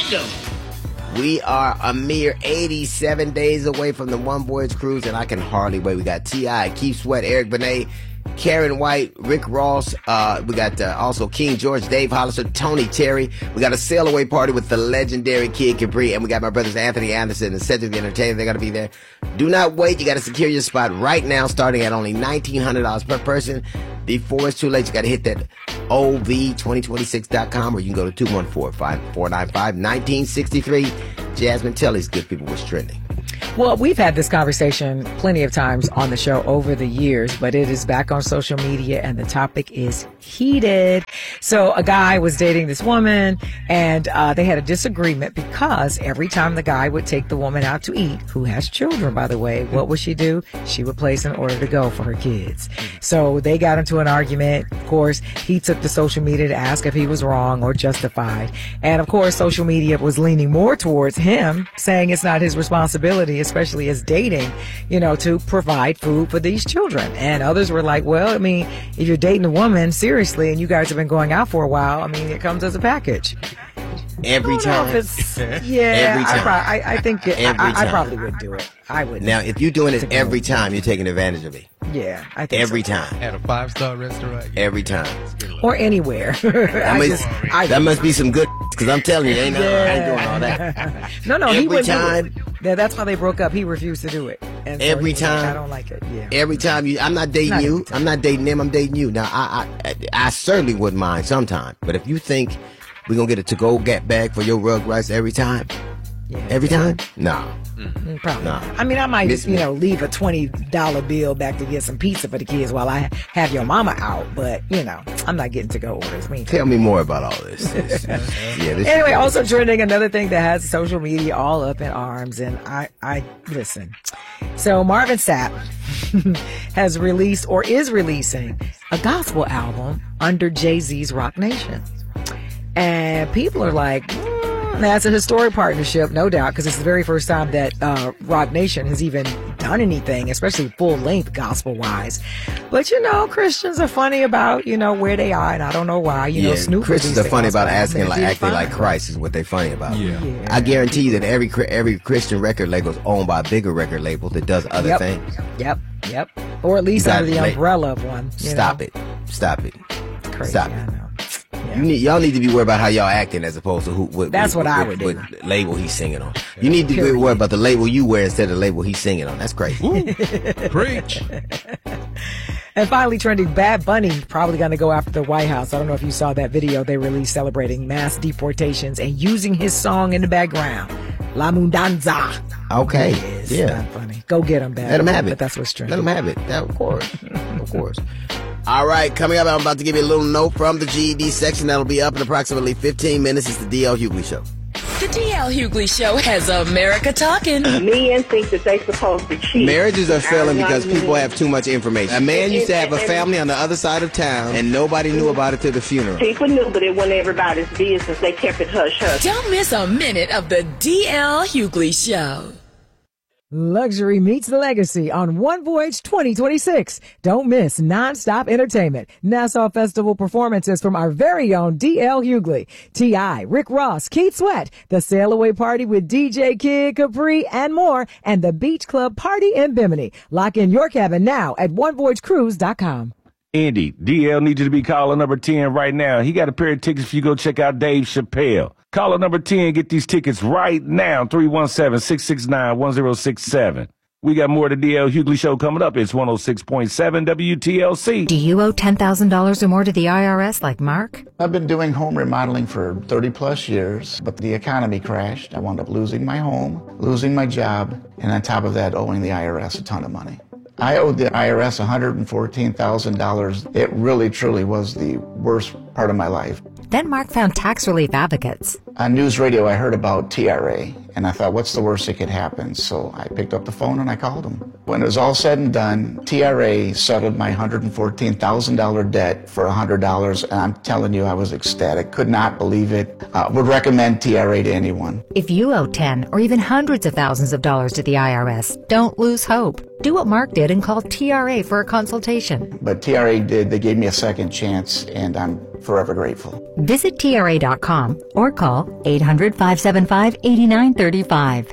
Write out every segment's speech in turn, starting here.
random. We are a mere 87 days away from the One Voyage Cruise, and I can hardly wait. We got T.I., Keith Sweat, Eric Benet, Karen White, Rick Ross. We got also King George, Dave Hollister, Tony Terry. We got a sail away party with the legendary Kid Capri, and we got my brothers Anthony Anderson and Cedric the Entertainer. They're going to be there. Do not wait. You got to secure your spot right now, starting at only $1,900 per person. Before it's too late, you got to hit that OV2026.com, or you can go to 214-495-1963. Jasmine, tell these good people what's trending. Well, we've had this conversation plenty of times on the show over the years, but it is back on social media and the topic is heated. So a guy was dating this woman and they had a disagreement because every time the guy would take the woman out to eat, who has children, by the way, what would she do? She would place an order to go for her kids. So they got into an argument. Of course, he took to social media to ask if he was wrong or justified. And of course, social media was leaning more towards him, saying it's not his responsibility, especially as dating, to provide food for these children. And others were like, well, I mean, if you're dating a woman seriously and you guys have been going out for a while, I mean, it comes as a package. Every time. Every time. I think I probably would do it. I would. Now, if you're doing it every time, you're taking advantage of me. Yeah, I think every time. At a 5-star restaurant. Yeah. Every time. Or anywhere. That must be some good, because I'm telling you, I ain't doing all that. No, every he wouldn't time. Do it. Yeah, that's why they broke up. He refused to do it. And so every time. Like, I don't like it. Yeah. Every time I'm not dating you. I'm not dating him. I'm dating you. Now, I certainly wouldn't mind sometime. But if you think we're going to get a to-go bag for your rug rice every time? Yeah, every time? No. Probably not. I mean, I might, leave a $20 bill back to get some pizza for the kids while I have your mama out. But, I'm not getting to-go orders. Tell me more about all this. Anyway, also trending, another thing that has social media all up in arms. And I listen. So Marvin Sapp has released or is releasing a gospel album under Jay-Z's Roc Nation. And people are like, that's a historic partnership, no doubt, because it's the very first time that Roc Nation has even done anything, especially full-length gospel-wise. But, Christians are funny about, where they are, and I don't know why. Snoop. Christians are funny about acting like Christ is what they're funny about. Yeah. I guarantee you that every Christian record label is owned by a bigger record label that does other things. Yep. Or at least under the umbrella of one. Stop it. Crazy, Stop it. Y'all need to be worried about how y'all acting as opposed to what I would do. What label he's singing on. You need to be worried about the label you wear instead of the label he's singing on. That's crazy. Preach. And finally trending, Bad Bunny probably going to go after the White House. I don't know if you saw that video they released celebrating mass deportations and using his song in the background, La Mudanza. Okay. Yeah. Not funny. Go get him, Bad. Let him have it. But that's what's trending. Let him have it. Of course. Of course. All right, coming up, I'm about to give you a little note from the GED section that'll be up in approximately 15 minutes. It's the D.L. Hughley Show. The D.L. Hughley Show has America talking. Men think that they're supposed to cheat. Marriages are failing because people have too much information. A man used to have a family on the other side of town, and nobody knew about it till the funeral. People knew, but it wasn't everybody's business. They kept it hush-hush. Don't miss a minute of the D.L. Hughley Show. Luxury meets legacy on One Voyage 2026. Don't miss non-stop entertainment. Nassau Festival performances from our very own D.L. Hughley, T.I., Rick Ross, Keith Sweat, the sail away party with DJ Kid Capri, and more, and the Beach Club Party in Bimini. Lock in your cabin now at onevoyagecruise.com. Andy, DL needs you to be caller number 10 right now. He got a pair of tickets for you. Go check out Dave Chappelle. Caller number 10, get these tickets right now, 317-669-1067. We got more of the DL Hughley Show coming up. It's 106.7 WTLC. Do you owe $10,000 or more to the IRS like Mark? I've been doing home remodeling for 30 plus years, but the economy crashed. I wound up losing my home, losing my job, and on top of that, owing the IRS a ton of money. I owed the IRS $114,000. It really, truly was the worst part of my life. Then Mark found tax relief advocates. On news radio, I heard about TRA, and I thought, what's the worst that could happen? So I picked up the phone and I called them. When it was all said and done, TRA settled my $114,000 debt for $100, and I'm telling you, I was ecstatic. Could not believe it. Would recommend TRA to anyone. If you owe 10 or even hundreds of thousands of dollars to the IRS, don't lose hope. Do what Mark did and call TRA for a consultation. But TRA did. They gave me a second chance, and I'm forever grateful. Visit TRA.com or call 800-575-8935.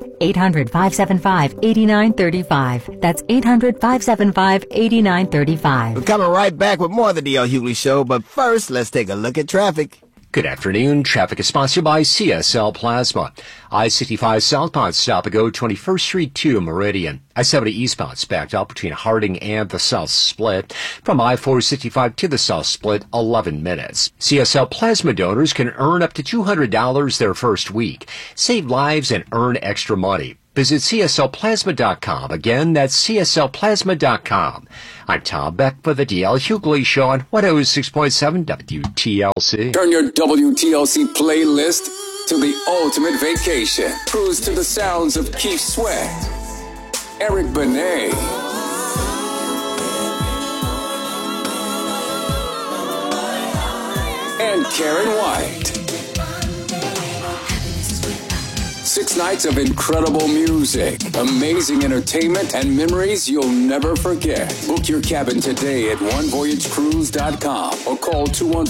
800-575-8935. That's 800-575-8935. We're coming right back with more of the D.L. Hughley Show, but first, let's take a look at traffic. Good afternoon. Traffic is sponsored by CSL Plasma. I-65 southbound stop and go 21st Street to Meridian. I-70 eastbound is backed up between Harding and the South Split. From I-465 to the South Split, 11 minutes. CSL Plasma donors can earn up to $200 their first week. Save lives and earn extra money. Visit CSLPlasma.com. Again, that's CSLPlasma.com. I'm Tom Beck for the D.L. Hughley Show on 106.7 WTLC. Turn your WTLC playlist to the ultimate vacation. Cruise to the sounds of Keith Sweat, Eric Benet, and Karen White. 6 nights of incredible music, amazing entertainment, and memories you'll never forget. Book your cabin today at onevoyagecruise.com or call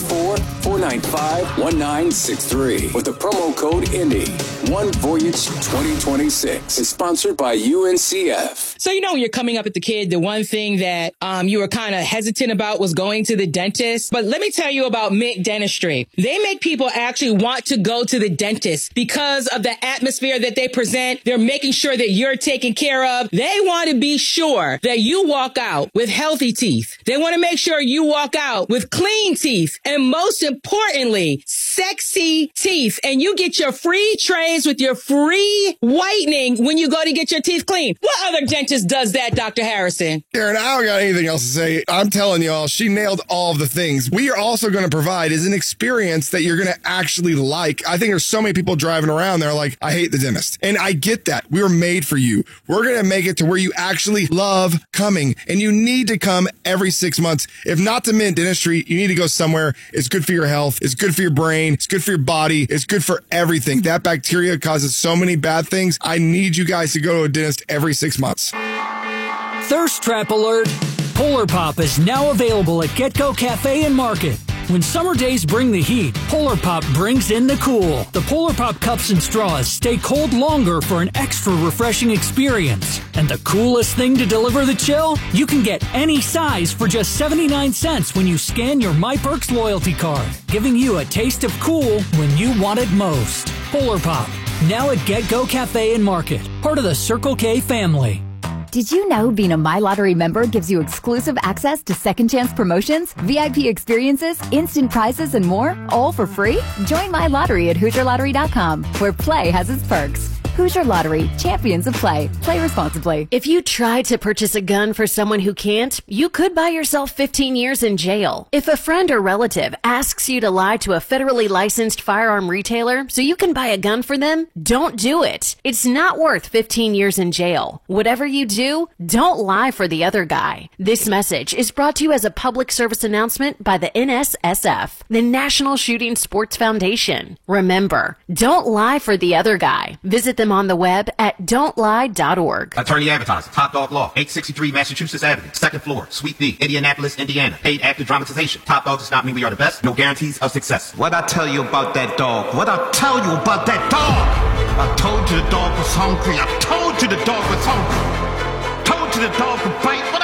214-495-1963 with the promo code INDY. One Voyage 2026 is sponsored by UNCF. So, when you're coming up at the kid, the one thing that you were kind of hesitant about was going to the dentist. But let me tell you about Mint Dentistry. They make people actually want to go to the dentist because of the atmosphere that they present. They're making sure that you're taken care of. They want to be sure that you walk out with healthy teeth. They want to make sure you walk out with clean teeth. And most importantly, sexy teeth. And you get your free trays with your free whitening when you go to get your teeth cleaned. What other dentist does that, Dr. Harrison? Karen, I don't got anything else to say. I'm telling y'all, she nailed all of the things. We are also going to provide is an experience that you're going to actually like. I think there's so many people driving around there like, I hate the dentist. And I get that. We were made for you. We're going to make it to where you actually love coming. And you need to come every 6 months. If not to Mint Dentistry, you need to go somewhere. It's good for your health. It's good for your brain. It's good for your body. It's good for everything. That bacteria causes so many bad things. I need you guys to go to a dentist every 6 months. Thirst trap alert. Polar Pop is now available at GetGo Cafe and Market. When summer days bring the heat, Polar Pop brings in the cool. The Polar Pop cups and straws stay cold longer for an extra refreshing experience. And the coolest thing to deliver the chill? You can get any size for just 79 cents when you scan your MyPerks loyalty card, giving you a taste of cool when you want it most. Polar Pop, now at GetGo Cafe and Market, part of the Circle K family. Did you know being a My Lottery member gives you exclusive access to second chance promotions, VIP experiences, instant prizes, and more, all for free? Join My Lottery at HoosierLottery.com, where play has its perks. Hoosier Lottery, champions of play. Play responsibly. If you try to purchase a gun for someone who can't, you could buy yourself 15 years in jail. If a friend or relative asks you to lie to a federally licensed firearm retailer so you can buy a gun for them, don't do it. It's not worth 15 years in jail. Whatever you do, don't lie for the other guy. This message is brought to you as a public service announcement by the NSSF, the National Shooting Sports Foundation. Remember, don't lie for the other guy. Visit them on the web at don'tlie.org. Attorney Advertiser, Top Dog Law, 863 Massachusetts Avenue, 2nd floor, Suite B, Indianapolis, Indiana. Paid active dramatization. Top Dog does not mean we are the best. No guarantees of success. What I tell you about that dog? What I tell you about that dog? I told you the dog was hungry. I told you the dog was hungry. Told you the dog would bite. What